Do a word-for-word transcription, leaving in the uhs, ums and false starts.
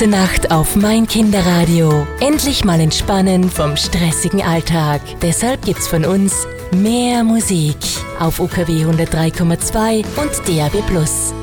Nacht auf mein Kinderradio. Endlich mal entspannen vom stressigen Alltag. Deshalb gibt's von uns mehr Musik auf U K W hundertdrei Komma zwei und D A B plus.